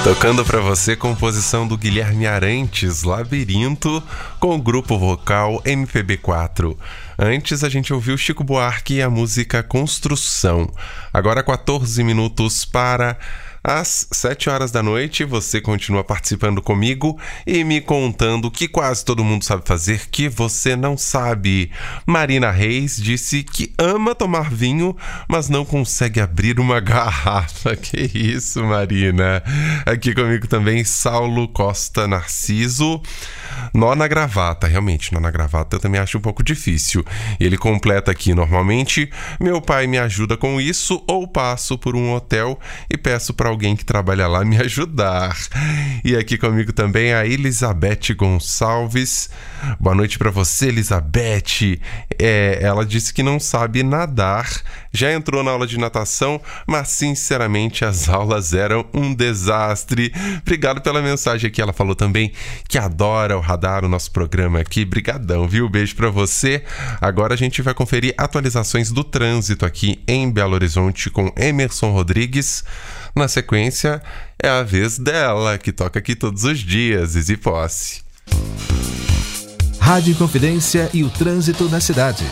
Tocando pra você, composição do Guilherme Arantes, Labirinto, com o grupo vocal MPB4. Antes a gente ouviu Chico Buarque e a música Construção. Agora 14 minutos para às 7 horas da noite, você continua participando comigo e me contando o que quase todo mundo sabe fazer, que você não sabe. Marina Reis disse que ama tomar vinho, mas não consegue abrir uma garrafa. Que isso, Marina? Aqui comigo também, Saulo Costa Narciso. Nó na gravata, realmente, nó na gravata eu também acho um pouco difícil. E ele completa aqui, normalmente, meu pai me ajuda com isso, ou passo por um hotel e peço para alguém que trabalha lá me ajudar. E aqui comigo também a Elizabeth Gonçalves. Boa noite para você, Elizabeth. Ela disse que não sabe nadar, já entrou na aula de natação, mas sinceramente as aulas eram um desastre. Obrigado pela mensagem aqui. Ela falou também que adora o Radar, o nosso programa aqui. Brigadão, viu? Beijo pra você. Agora a gente vai conferir atualizações do trânsito aqui em Belo Horizonte com Emerson Rodrigues. Na sequência, é a vez dela, que toca aqui todos os dias, Zizi Posse. Rádio Confidência e o trânsito na cidade.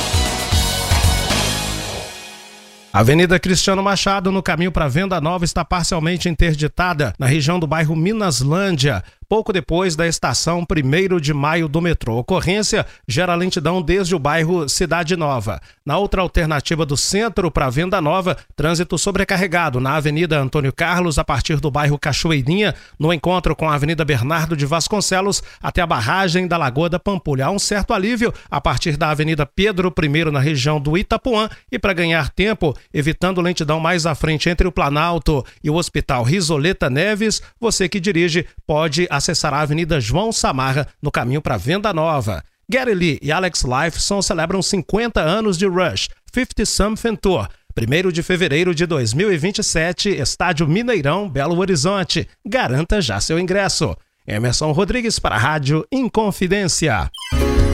Avenida Cristiano Machado, no caminho para Venda Nova, está parcialmente interditada na região do bairro Minaslândia, pouco depois da estação 1º de Maio do metrô. Ocorrência gera lentidão desde o bairro Cidade Nova. Na outra alternativa do centro para Venda Nova, trânsito sobrecarregado na Avenida Antônio Carlos, a partir do bairro Cachoeirinha, no encontro com a Avenida Bernardo de Vasconcelos, até a barragem da Lagoa da Pampulha. Há um certo alívio a partir da Avenida Pedro I, na região do Itapuã, e para ganhar tempo, evitando lentidão mais à frente entre o Planalto e o Hospital Risoleta Neves, você que dirige pode acessar a Avenida João Samarra no caminho para Venda Nova. Gary Lee e Alex Lifeson celebram 50 anos de Rush, 50 Something Tour. 1º de fevereiro de 2027, Estádio Mineirão, Belo Horizonte. Garanta já seu ingresso. Emerson Rodrigues para a Rádio Inconfidência.